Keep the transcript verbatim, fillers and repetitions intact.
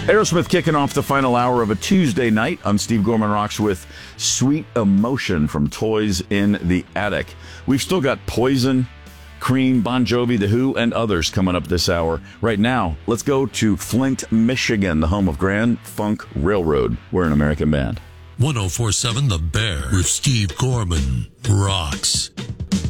Aerosmith kicking off the final hour of a Tuesday night. I'm Steve Gorman Rocks with Sweet Emotion from Toys in the Attic. We've still got Poison, Cream, Bon Jovi, The Who, and others coming up this hour. Right now, let's go to Flint, Michigan, the home of Grand Funk Railroad. We're an American band. one oh four point seven The Bear with Steve Gorman Rocks.